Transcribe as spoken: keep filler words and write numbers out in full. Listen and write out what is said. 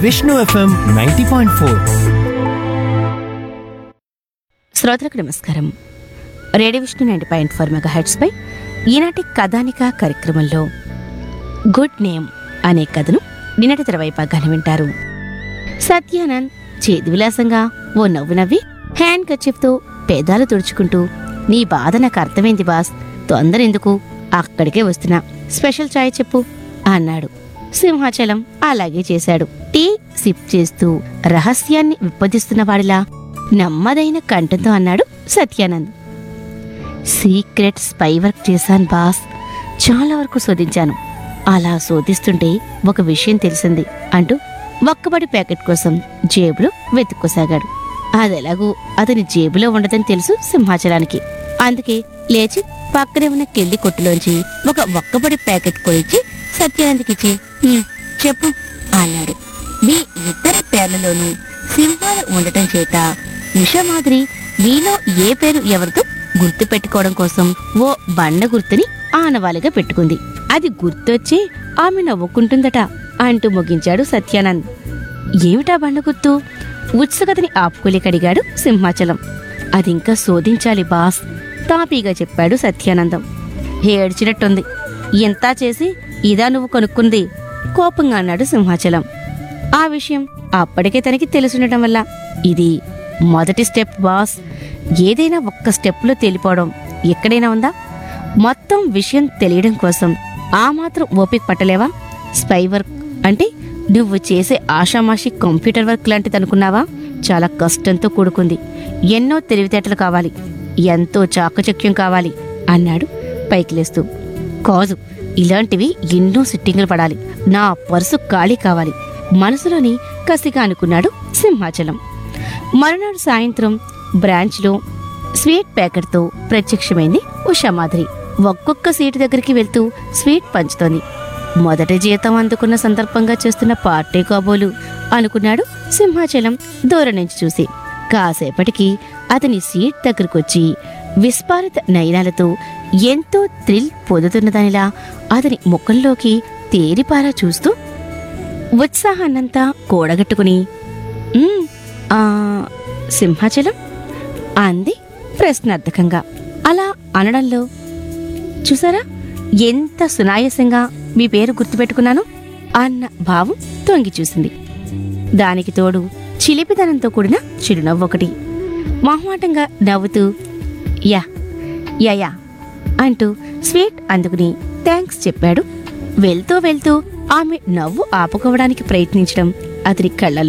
Vishnu FM ninety point four. శ్రోతలకు నమస్కారం. Radio Vishnu ninety point four mega heads పై ఈనాటి కథానిక కార్యక్రమంలో గుడ్ నేమ్ అనే కథను నిన్నటి తెరవై భాగాన్ని వింటారు. సత్యానంద్ చేతి విలాసంగా ఓ నవ్వు నవ్వి హ్యాండ్ కర్చీఫ్తో పేదాలు తుడుచుకుంటూ, నీ బాధ నాకు అర్థమైంది బాస్, తొందర ఎందుకు, అక్కడికే వస్తున్నా, స్పెషల్ చాయ్ చెప్పు అన్నాడు. సింహాచలం అలాగే చేశాడు. టీ సిప్ చేస్తూ రహస్యాన్ని విప్పదిస్తున్న వాడిలా నెమ్మదైన కంఠంతో అన్నాడు సత్యానంద్. సీక్రెట్ స్పై వర్క్ చేశాను బాస్, చాలా వరకు శోధించాను. అలా శోధిస్తుంటే ఒక విషయం తెలిసింది అంటూ ఒక్కబడి ప్యాకెట్ కోసం జేబులో వెతుక్కోసాగాడు. అదెలాగూ అతని జేబులో ఉండదని తెలుసు సింహాచలానికి. అందుకే లేచి పక్కనే ఉన్న కెళ్ళి కొట్టులోంచి ఒక ఒక్కబడి ప్యాకెట్ కొనిచ్చి సత్యానంద్కిచ్చి, "హ్మ్, చెప్పు" అన్నాడు. మీ ఇద్దరి పేర్లలోనూ సింహాలు ఉండటం చేత ఉషామాధురి మీలో ఏ పేరు ఎవరితో గుర్తు పెట్టుకోవడం కోసం ఓ బండ గుర్తుని ఆనవాలిగా పెట్టుకుంది. అది గుర్తొచ్చి ఆమె నవ్వుకుంటుందట అంటూ ముగించాడు సత్యానంద్. ఏమిటా బండ గుర్తు? ఉత్సుకతని ఆపుకోలేక అడిగాడు సింహాచలం. అదింకా శోధించాలి బాస్, తాపీగా చెప్పాడు సత్యానందం. ఏడ్చినట్టుంది. ఇంతా చేసి ఇదా నువ్వు కొనుక్కుంది? కోపంగా అన్నాడు సింహాచలం. ఆ విషయం అప్పటికే తనకి తెలుసుండటం వల్ల, ఇది మొదటి స్టెప్ బాస్. ఏదైనా ఒక్క స్టెప్లో తేలిపోవడం ఎక్కడైనా ఉందా? మొత్తం విషయం తెలియడం కోసం ఆ మాత్రం ఓపిక పట్టలేవా? స్పై వర్క్ అంటే నువ్వు చేసే ఆషామాషి కంప్యూటర్ వర్క్ లాంటిది అనుకున్నావా? చాలా కష్టంతో కూడుకుంది. ఎన్నో తెలివితేటలు కావాలి, ఎంతో చాకచక్యం కావాలి అన్నాడు పైకి లేస్తూ. కాదు, ఇలాంటివి ఎన్నో సిట్టింగులు పడాలి. నా పర్సు ఖాళీ కావాలి మనసులోని కసిగా అనుకున్నాడు సింహాచలం. మరునాడు సాయంత్రం బ్రాంచ్లో స్వీట్ ప్యాకెట్తో ప్రత్యక్షమైంది ఉషామాధురి. ఒక్కొక్క సీటు దగ్గరికి వెళ్తూ స్వీట్ పంచుతోంది. మొదటి జీతం అందుకున్న సందర్భంగా చేస్తున్న పార్టీ కాబోలు అనుకున్నాడు సింహాచలం దూరం నుంచి చూసి. కాసేపటికి అతని సీట్ దగ్గరకొచ్చి విస్పారిత నయనాలతో ఎంతో థ్రిల్ పొందుతున్నదానిలా అతని ముఖంలోకి తేరిపారా చూస్తూ ఉత్సాహాన్నంతా కూడగట్టుకుని, "ఉమ్, ఆ సింహాచలం" అంది ప్రశ్నార్థకంగా. అలా అనడంలో చూసారా ఎంత సునాయాసంగా మీ పేరు గుర్తుపెట్టుకున్నాను అన్న భావం తొంగి చూసింది. దానికి తోడు చిలిపితనంతో కూడిన చిరునవ్వొకటి. మొహమాటంగా నవ్వుతూ, యా యా యా అంటూ స్వీట్ అందుకుని థ్యాంక్స్ చెప్పాడు. వెళ్తూ వెళ్తూ ఆమె నవ్వు ఆపుకోవడానికి ప్రయత్నించడం అతని కళ్ళల్లో